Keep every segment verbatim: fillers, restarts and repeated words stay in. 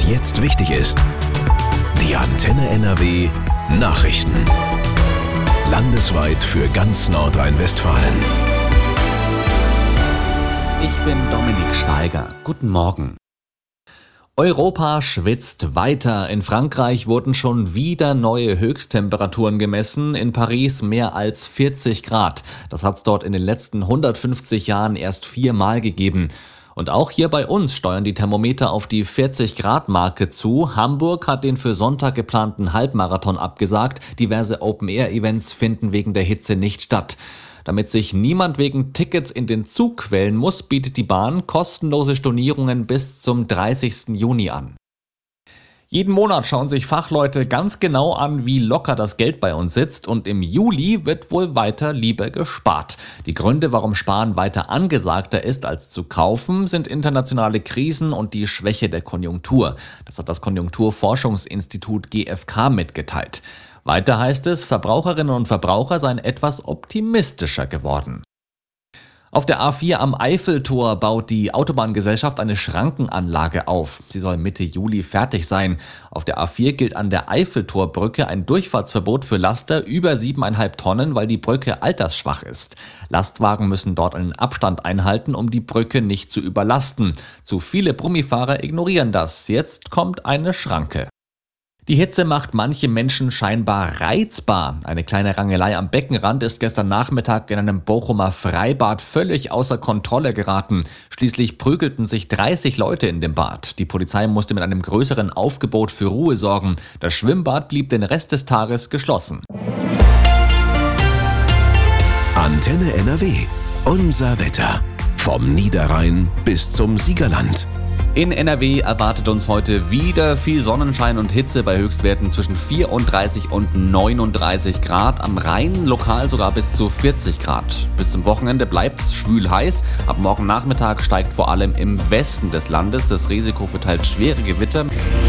jetzt wichtig ist. Die Antenne N R W Nachrichten. Landesweit für ganz Nordrhein-Westfalen. Ich bin Dominik Schweiger. Guten Morgen. Europa schwitzt weiter. In Frankreich wurden schon wieder neue Höchsttemperaturen gemessen. In Paris mehr als vierzig Grad. Das hat es dort in den letzten hundertfünfzig Jahren erst viermal gegeben. Und auch hier bei uns steuern die Thermometer auf die vierzig Grad Marke zu. Hamburg hat den für Sonntag geplanten Halbmarathon abgesagt. Diverse Open-Air-Events finden wegen der Hitze nicht statt. Damit sich niemand wegen Tickets in den Zug quälen muss, bietet die Bahn kostenlose Stornierungen bis zum dreißigsten Juni an. Jeden Monat schauen sich Fachleute ganz genau an, wie locker das Geld bei uns sitzt, und im Juli wird wohl weiter lieber gespart. Die Gründe, warum Sparen weiter angesagter ist als zu kaufen, sind internationale Krisen und die Schwäche der Konjunktur. Das hat das Konjunkturforschungsinstitut G F K mitgeteilt. Weiter heißt es, Verbraucherinnen und Verbraucher seien etwas optimistischer geworden. Auf der A vier am Eiffeltor baut die Autobahngesellschaft eine Schrankenanlage auf. Sie soll Mitte Juli fertig sein. Auf der A vier gilt an der Eiffeltorbrücke ein Durchfahrtsverbot für Laster über siebeneinhalb Tonnen, weil die Brücke altersschwach ist. Lastwagen müssen dort einen Abstand einhalten, um die Brücke nicht zu überlasten. Zu viele Brummifahrer ignorieren das. Jetzt kommt eine Schranke. Die Hitze macht manche Menschen scheinbar reizbar. Eine kleine Rangelei am Beckenrand ist gestern Nachmittag in einem Bochumer Freibad völlig außer Kontrolle geraten. Schließlich prügelten sich dreißig Leute in dem Bad. Die Polizei musste mit einem größeren Aufgebot für Ruhe sorgen. Das Schwimmbad blieb den Rest des Tages geschlossen. Antenne N R W. Unser Wetter. Vom Niederrhein bis zum Siegerland. In N R W erwartet uns heute wieder viel Sonnenschein und Hitze bei Höchstwerten zwischen vierunddreißig und neununddreißig Grad. Am Rhein lokal sogar bis zu vierzig Grad. Bis zum Wochenende bleibt es schwül heiß. Ab morgen Nachmittag steigt vor allem im Westen des Landes das Risiko für teils schwere Gewitter.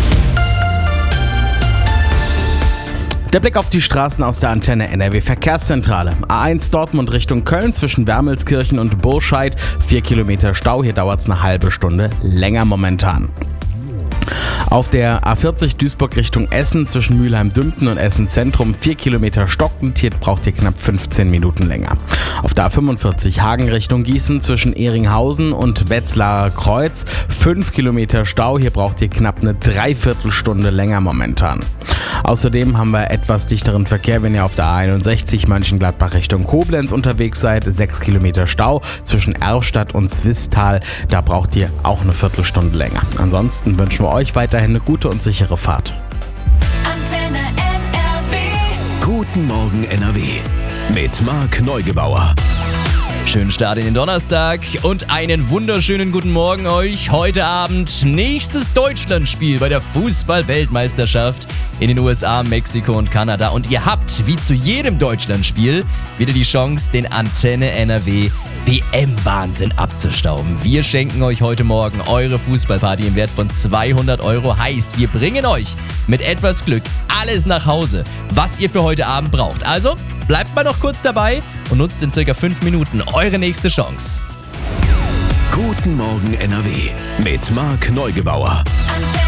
Der Blick auf die Straßen aus der Antenne N R W Verkehrszentrale. A eins Dortmund Richtung Köln zwischen Wermelskirchen und Burscheid. Vier Kilometer Stau, hier dauert es eine halbe Stunde länger momentan. Auf der A vierzig Duisburg Richtung Essen zwischen Mülheim-Dümpen und Essen Zentrum vier Kilometer stockend, hier braucht ihr knapp fünfzehn Minuten länger. Auf der A fünfundvierzig Hagen Richtung Gießen zwischen Ehringhausen und Wetzlarer Kreuz fünf Kilometer Stau, hier braucht ihr knapp eine Dreiviertelstunde länger momentan. Außerdem haben wir etwas dichteren Verkehr, wenn ihr auf der A einundsechzig Mönchengladbach Richtung Koblenz unterwegs seid. sechs Kilometer Stau zwischen Erstadt und Swisttal, da braucht ihr auch eine Viertelstunde länger. Ansonsten wünschen wir euch weiterhin eine gute und sichere Fahrt. Antenne N R W. Guten Morgen N R W. Mit Marc Neugebauer. Schönen Start in den Donnerstag und einen wunderschönen guten Morgen euch. Heute Abend nächstes Deutschlandspiel bei der Fußball-Weltmeisterschaft in den U S A, Mexiko und Kanada. Und ihr habt, wie zu jedem Deutschlandspiel, wieder die Chance, den Antenne N R W W M-Wahnsinn abzustauben. Wir schenken euch heute Morgen eure Fußballparty im Wert von zweihundert Euro. Heißt, wir bringen euch mit etwas Glück alles nach Hause, was ihr für heute Abend braucht. Also bleibt mal noch kurz dabei und nutzt in circa fünf Minuten eure nächste Chance. Guten Morgen N R W mit Marc Neugebauer. Antenne